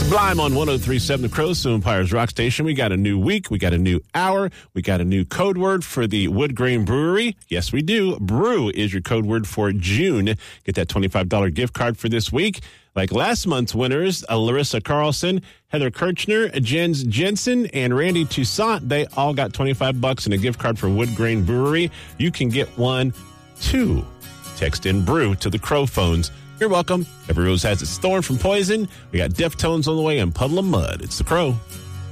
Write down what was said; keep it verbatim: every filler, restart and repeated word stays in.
Sublime on one oh three point seven The Crow, Sioux Empire's rock station. We got a new week. We got a new hour. We got a new code word for the Wood Grain Brewery. Yes, we do. Brew is your code word for June. Get that twenty-five dollars gift card for this week. Like last month's winners, uh, Larissa Carlson, Heather Kirchner, Jens Jensen, and Randy Toussaint, they all got twenty-five bucks and a gift card for Wood Grain Brewery. You can get one, too. Text in brew to the Crow phones. You're welcome. Every rose has its thorn from poison. We got Deftones on the way and Puddle of Mud. It's the Crow.